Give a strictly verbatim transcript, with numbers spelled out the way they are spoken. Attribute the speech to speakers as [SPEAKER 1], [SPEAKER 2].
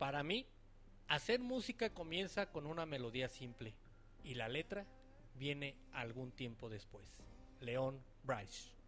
[SPEAKER 1] Para mí, hacer música comienza con una melodía simple y la letra viene algún tiempo después. Leon Bryce.